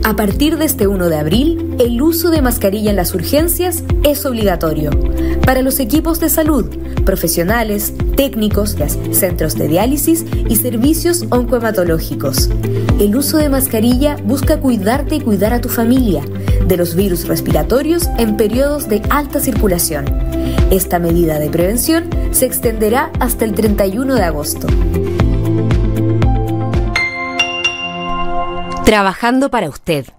A partir de este 1 de abril, el uso de mascarilla en las urgencias es obligatorio para los equipos de salud, profesionales, técnicos, centros de diálisis y servicios oncohematológicos. El uso de mascarilla busca cuidarte y cuidar a tu familia de los virus respiratorios en periodos de alta circulación. Esta medida de prevención se extenderá hasta el 31 de agosto. Trabajando para usted.